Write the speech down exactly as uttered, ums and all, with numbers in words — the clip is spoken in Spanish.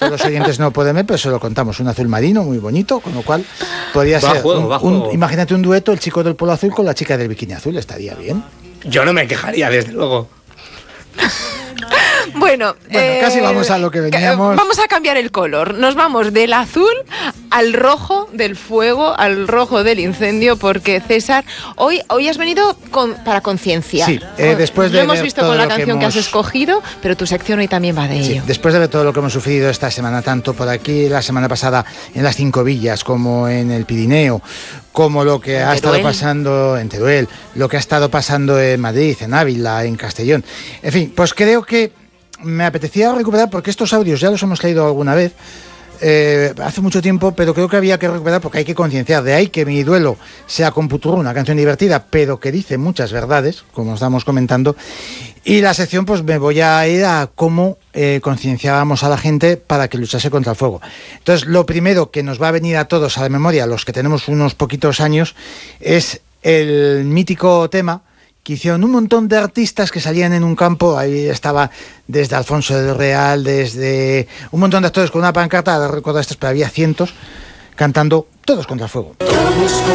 los oyentes no pueden ver, pero se lo contamos. Un azul marino muy bonito, con lo cual podría Va ser juego, un, va un, juego. imagínate un dueto, el chico del polo azul con la chica del bikini azul, estaría bien. Yo no me quejaría, desde luego. Bueno, Bueno, eh, casi vamos a lo que veníamos. Vamos a cambiar el color. Nos vamos del azul al rojo del fuego, al rojo del incendio, porque César, hoy, hoy has venido con, para concienciar. Sí, eh, después de Lo hemos ver visto todo con la lo que canción que, hemos- has escogido, pero tu sección hoy también va de Sí, ello. después de ver todo lo que hemos sufrido esta semana, tanto por aquí la semana pasada en las Cinco Villas, como en el Pirineo, como lo que En ha estado Teruel. pasando en Teruel, lo que ha estado pasando en Madrid, en Ávila, en Castellón. En fin, pues creo que me apetecía recuperar, porque estos audios ya los hemos leído alguna vez, eh, hace mucho tiempo, pero creo que había que recuperar porque hay que concienciar. De ahí que Mi Duelo sea con Puturro, una canción divertida, pero que dice muchas verdades, como estamos comentando. Y la sección, pues me voy a ir a cómo eh, concienciábamos a la gente para que luchase contra el fuego. Entonces, lo primero que nos va a venir a todos a la memoria, los que tenemos unos poquitos años, es el mítico tema que hicieron un montón de artistas que salían en un campo. Ahí estaba desde Alfonso del Real, desde un montón de actores con una pancarta, recuerdo estos, pero había cientos, cantando Todos contra el fuego. Todos